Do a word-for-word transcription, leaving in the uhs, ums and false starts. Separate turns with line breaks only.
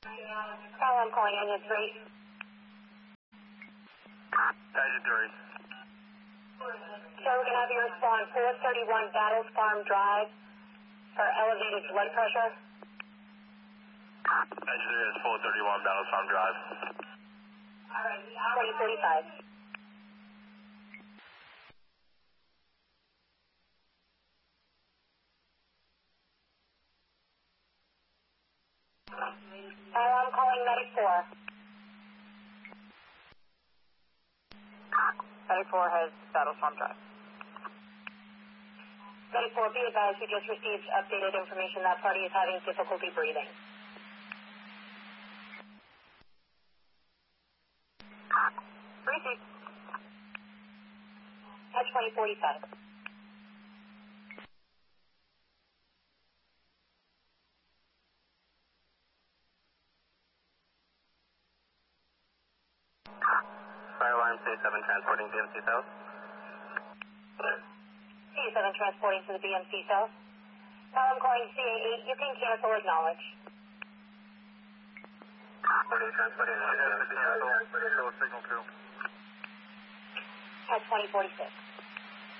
Carl, I'm calling engine three.
Engine three.
So we're going to have you respond four thirty-one Battles Farm Drive for elevated blood pressure.
Engine three is four thirty-one Battles Farm Drive.
twenty forty-five. Carl, I'm calling Medic four.
Medic four has Battles Farm Drive.
Medic four, be advised, we just received updated information that party is having difficulty breathing.
Receive.
At twenty forty-five.
Fire alarm C seven transporting B M C South.
C seven transporting to the B M C South. Now I'm calling C A eight. You can cancel or acknowledge.
Transporting, transporting, cancel, signal two.
At twenty forty-six.